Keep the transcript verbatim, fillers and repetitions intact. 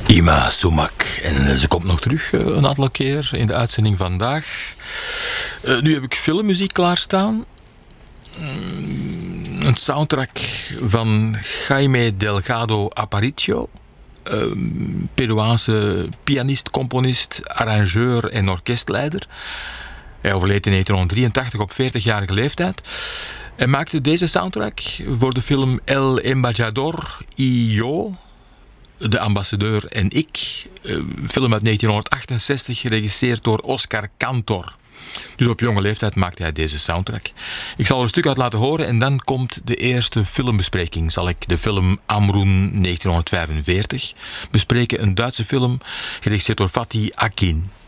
Ima Sumac. En ze komt nog terug een aantal keer in de uitzending vandaag. Uh, nu heb ik filmmuziek klaarstaan. Een soundtrack van Jaime Delgado Aparicio. Um, Peruaanse pianist, componist, arrangeur en orkestleider. Hij overleed in negentien drieëntachtig op veertigjarige leeftijd. Hij maakte deze soundtrack voor de film El Embajador y Yo, De Ambassadeur en ik. Een film uit negentien achtenzestig, geregisseerd door Oscar Cantor. Dus op jonge leeftijd maakte hij deze soundtrack. Ik zal er een stuk uit laten horen en dan komt de eerste filmbespreking. Zal ik de film Amrun negentien vijfenveertig bespreken. Een Duitse film, geregisseerd door Fatih Akin.